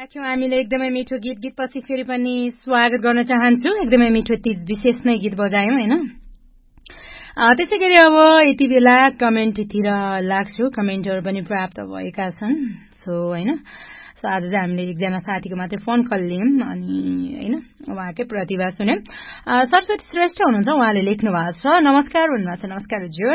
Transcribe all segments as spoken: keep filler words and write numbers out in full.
राख्यौं हामीले एकदमै मिठो गीत गीत पछि फेरि पनि स्वागत गर्न चाहन्छु। एकदमै मिठो तीज विशेष नै गीत बजायौं हैन। त्यसै गरी अब यति बेला कमेन्टतिर लाग्छु। कमेन्टहरू पनि प्राप्त भएका छन्। सो हैन सो आज चाहिँ हामीले एकजना साथीको मात्रै फोन कल लियौं अनि हैन उहाँकै प्रतिभा सुन्यौं। सरस्वती श्रेष्ठ हुनुहुन्छ, उहाँले लेख्नु भएको छ। नमस्कार भन्नुभएको छ। नमस्कार हजुर।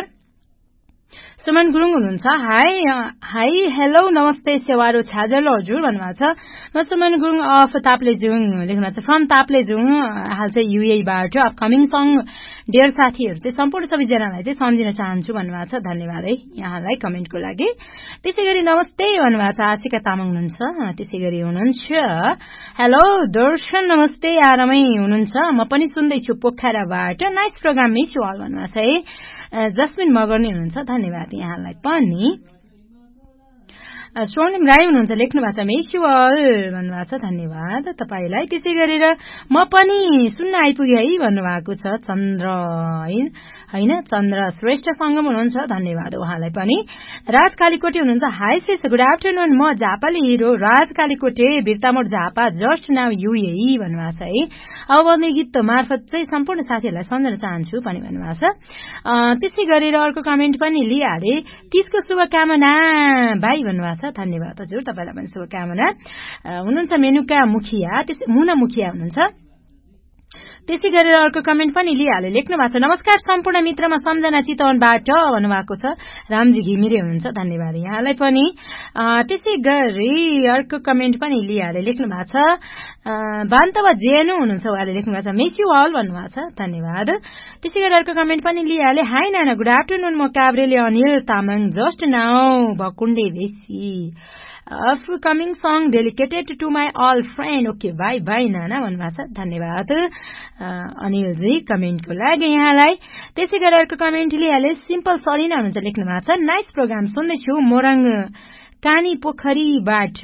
सुमन गुरुङ हुनुहुन्छ। हाई हाई हेलो नमस्ते सेवारो छाजलो हजुर भन्नुभएको छ। म सुमन गुरुङ अफ ताप्लेजुङ लेख्नु भएको छ। फ्रम ताप्लेजुङ हाल चाहिँ युएबाट अपकमिङ सङ डेढ साथीहरू चाहिँ सम्पूर्ण सबैजनालाई चाहिँ सम्झिन चाहन्छु भन्नुभएको छ। धन्यवाद है यहाँलाई कमेन्टको लागि। त्यसै गरी नमस्ते भन्नुभएको छ। आशिका तामाङ हुनुहुन्छ। त्यसै गरी हुनुहुन्छ हेलो दर्शन नमस्ते आरामै हुनुहुन्छ। म पनि सुन्दैछु पोखराबाट। Nice program miss you all भन्नुभएको छ है। जस्मिन मगर्ने हुनुहुन्छ। धन्यवाद यहाँलाई पनि। स्वर्णिम राई हुनुहुन्छ। लेख्नु भएको छ मिस यु अल भन्नुभएको छ। धन्यवाद तपाईलाई। त्यसै गरेर म पनि सुन्न आइपुगे है भन्नुभएको छ चन्द्र हैन चन्द्र श्रेष्ठ सङ्गम हुनुहुन्छ। धन्यवाद उहाँलाई पनि। राज कालीकोटे हुनुहुन्छ। हाई सिस गुड आफ्टरनुन म झापाली हिरो राज कालीकोटे Birtamod Jhapa just now UAE भन्नुभएको छ है। अब बन्ने गीत मार्फत चाहिँ सम्पूर्ण साथीहरूलाई सम्झन चाहन्छु पनि भन्नुभएको छ। त्यसै गरेर अर्को कमेन्ट पनि लिइहाले। त्यसको शुभकामना भाइ भन्नुभएको छ। धन्यवाद हजुर तपाईलाई पनि शुभकामना। हुनुहुन्छ मेनुका मुखिया त्यसै मुना मुखिया हुनुहुन्छ। त्यसै गरेर अर्को कमेन्ट पनि लिइहाले। लेख्नु भएको छ नमस्कार सम्पूर्ण मित्रमा सम्झना चितवनबाट भन्नुभएको छ। रामजी घिमिरे हुनुहुन्छ। धन्यवाद यहाँलाई पनि। त्यसै गरी अर्को कमेन्ट पनि लिइहाले। लेख्नु भएको छ बान्तवा जेनु हुनुहुन्छ। उहाँले लेख्नु भएको छ मिस यु अल भन्नुभएको छ। धन्यवाद। त्यसै गरी अर्को कमेन्ट पनि लिइहाले। हाई नाना गुड आफ्टरनुन म काभ्रेले अनिल तामाङ जस्ट नाउ भकुण्डे बेसी upcoming song dedicated to my all friend. Okay by by नाना भन्नुभएको छ। धन्यवाद अनिलजी कमेन्टको लागि यहाँलाई। त्यसै गरी अर्को कमेन्ट लिइहाले। सिम्पल सरिना हुनुहुन्छ। लेख्नु भएको छ नाइस प्रोग्राम सुन्दैछु मोरङ कानी पोखरीबाट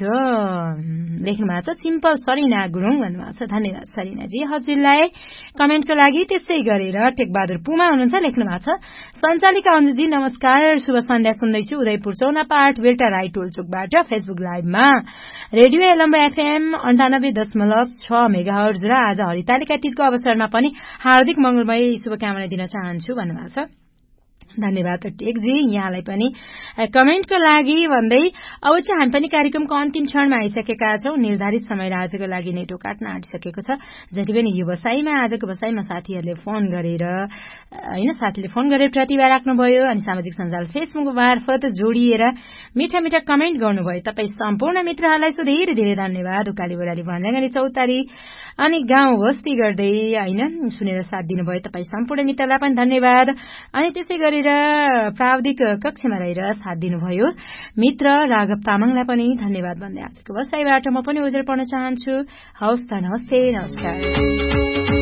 लेख्नु भएको छ। सिम्पल सरिना गुरुङ भन्नुभएको छ। धन्यवाद सरिनाजी हजुरलाई कमेन्टको लागि। त्यसै गरेर टेकबहादुर पुमा हुनुहुन्छ। लेख्नु भएको छ सञ्चालिका अन्जुजी नमस्कार शुभ सन्ध्या सुन्दैछु Udaipur चौनापाट बेल्टा Rai टोलचोकबाट Facebook लाइभमा radio एलम्बा FM अन्ठानब्बे दशमलव छ मेगाहर्ज र आज हरितालिका तीजको अवसरमा पनि हार्दिक मंगलमय शुभकामना दिन चाहन्छु भन्नुभएको छ। धन्यवाद टेकजी यहाँलाई पनि कमेन्टको लागि भन्दै अब चाहिँ हामी पनि कार्यक्रमको अन्तिम क्षणमा आइसकेका छौं। निर्धारित समय र आजको लागि नेटो काट्न आँटिसकेको छ। जति पनि यो बसाईमा आजको बसाईमा साथीहरूले फोन गरेर हैन साथीले फोन गरेर प्रतिभा राख्नुभयो अनि सामाजिक सञ्जाल फेसबुक मार्फत जोडिएर मिठा मिठा कमेन्ट गर्नुभयो। तपाई सम्पूर्ण मित्रहरूलाई सो धेरै धेरै धन्यवाद। उकाली बोराली भन्ने चौतारी अनि गाउँ बस्ती गर्दै हैन सुनेर साथ दिनुभयो। तपाई सम्पूर्ण मित्रलाई पनि धन्यवाद। अनि त्यसै गरी प्राविधिक कक्षमा रहेर साथ दिनुभयो मित्र राघव तामाङलाई पनि धन्यवाद भन्दै आजको बसाईबाट म पनि ओझर पर्न चाहन्छु। हवस् त नमस्ते नमस्कार।